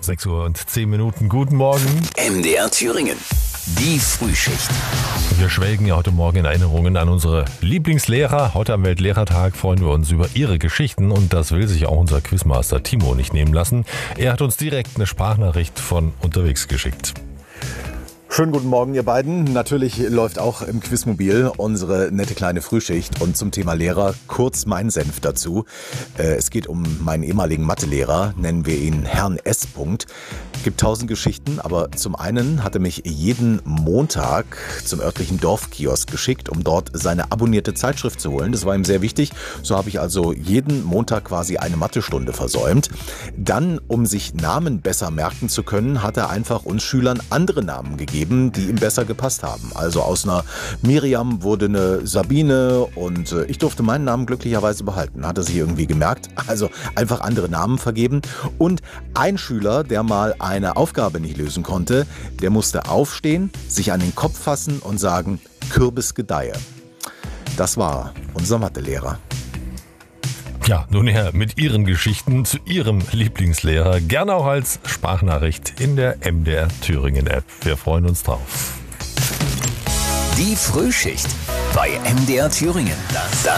6:10 Uhr. Guten Morgen. MDR Thüringen. Die Frühschicht. Wir schwelgen ja heute Morgen in Erinnerungen an unsere Lieblingslehrer. Heute am Weltlehrertag freuen wir uns über ihre Geschichten und das will sich auch unser Quizmaster Timo nicht nehmen lassen. Er hat uns direkt eine Sprachnachricht von unterwegs geschickt. Schönen guten Morgen, ihr beiden. Natürlich läuft auch im Quizmobil unsere nette kleine Frühschicht und zum Thema Lehrer kurz mein Senf dazu. Es geht um meinen ehemaligen Mathelehrer, nennen wir ihn Herrn S. Gibt 1000 Geschichten, aber zum einen hat er mich jeden Montag zum örtlichen Dorfkiosk geschickt, um dort seine abonnierte Zeitschrift zu holen. Das war ihm sehr wichtig. So habe ich also jeden Montag quasi eine Mathestunde versäumt. Dann, um sich Namen besser merken zu können, hat er einfach uns Schülern andere Namen gegeben, die ihm besser gepasst haben. Also aus einer Miriam wurde eine Sabine und ich durfte meinen Namen glücklicherweise behalten. Hat er sich irgendwie gemerkt. Also einfach andere Namen vergeben. Und ein Schüler, der mal eine Aufgabe nicht lösen konnte, der musste aufstehen, sich an den Kopf fassen und sagen, Kürbis gedeihe. Das war unser Mathelehrer. Ja, nun her mit Ihren Geschichten zu Ihrem Lieblingslehrer. Gerne auch als Sprachnachricht in der MDR Thüringen App. Wir freuen uns drauf. Die Frühschicht bei MDR Thüringen. Das